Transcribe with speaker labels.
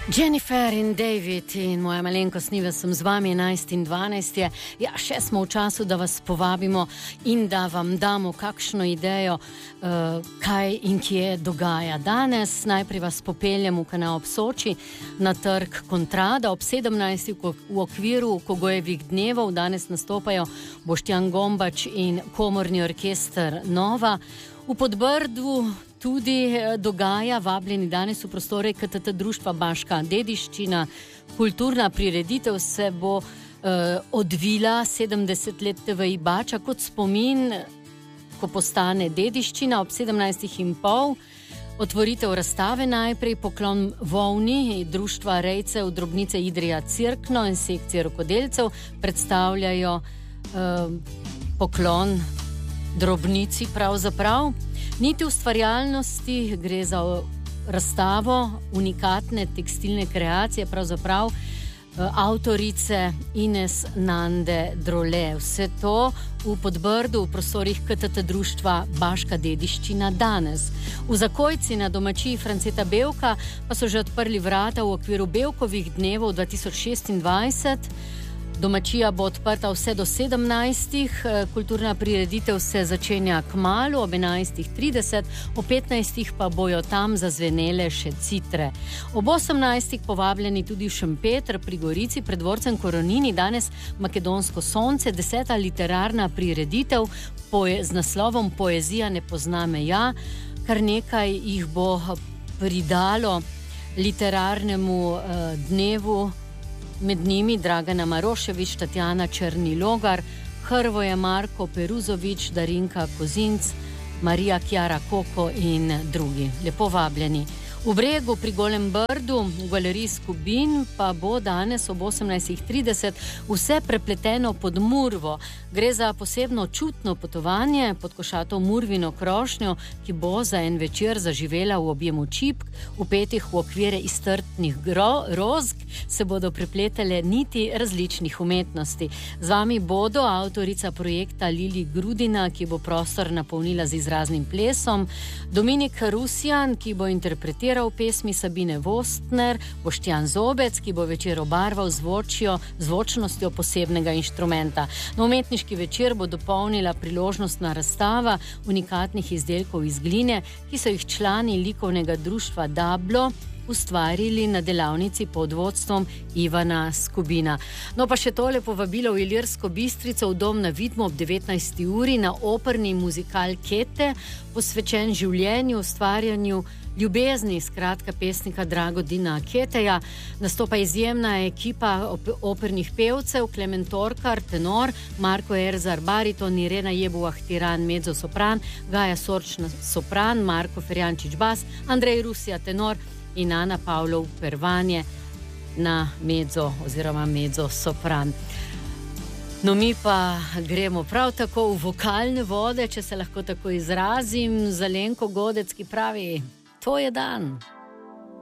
Speaker 1: Jennifer in David in moja malenkost Niva sem z vami 11 in 12. Ja, še smo v času, da vas povabimo in da vam damo kakšno idejo, kaj in kje dogaja danes. Najprej vas popeljem v kanal ob Soči na trg Kontrada ob 17. v okviru Kogojevih dnevov. Danes nastopajo Boštjan Gombač in komorni orkester Nova. V Podbrdu tudi dogaja, vabljeni danes v prostore KTT društva Baška dediščina. Kulturna prireditev se bo odvila 70 let TVI Bača kot spomin, ko postane dediščina ob 17:30. Otvoritev razstave najprej, poklon Volni, društva rejcev Drobnice Idrija Cirkno in sekcije rokodelcev predstavljajo poklon drobnici pravzaprav. Niti ustvarjalnosti, gre za razstavo unikatne tekstilne kreacije, pravzaprav avtorice Ines Nande Drole. Vse to v Podbrdu v prostorih KTT društva Baška dediščina danes. V Zakojci na domačiji Franceta Bevka pa so že odprli vrata v okviru Bevkovih dnevov 2026. Domačija bo odprta vse do 17. Kulturna prireditev se začenja kmalu ob 11:30, ob 15. pa bojo tam zazvenele še citre. Ob 18. povabljeni tudi v Šempeter pri Gorici pred dvorcem Koronini, danes Makedonsko sonce, 10. literarna prireditev z naslovom Poezija ne pozna meja. Kar nekaj jih bo pridalo literarnemu dnevu. Med njimi Dragana Marošević, Tatjana Črni-Logar, Hrvoje Marko Peruzović, Darinka Kozinc, Marija Kjara Koko in drugi. Lepo vabljeni. V Bregu pri Golem Brdu, v galeriji Skubin, pa bo danes ob 18:30 vse prepleteno pod Murvo. Gre za posebno čutno potovanje pod košato Murvino krošnjo, ki bo za en večer zaživela v objemu čipk, vpetih v okvire iztrtnih rozg, se bodo prepletale niti različnih umetnosti. Z vami bodo avtorica projekta Lili Grudina, ki bo prostor napolnila z izraznim plesom, Dominik Rusjan, ki bo interpretiral v pesmi Sabine Vostner, Boštjan Zobec, ki bo večer obarval zvočnostjo posebnega inštrumenta. Na umetniški večer bo dopolnila priložnostna razstava unikatnih izdelkov iz gline, ki so jih člani likovnega društva Dablo ustvarili na delavnici pod vodstvom Ivana Skubina. No pa še tole povabilo v Ilirsko Bistrico v dom na Vidmu ob 19. uri na operni muzikal Kete, posvečen življenju, ustvarjanju, ljubezni, skratka pesnika Dragodina Keteja. Nastopa izjemna ekipa opernih pevcev, Klemen Torkar, tenor, Marko Erzar, bariton, Irena Jebuah-Tiran, mezzo-sopran, Gaja Sorčna, sopran, Marko Ferjančič, bas, Andrej Rusija, tenor in Ana Pavlov, pervanje na mezzo oziroma mezzo-sopran. No, mi pa gremo prav tako v vokalne vode, če se lahko tako izrazim, Zelenko Godec, ki pravi, to je dan.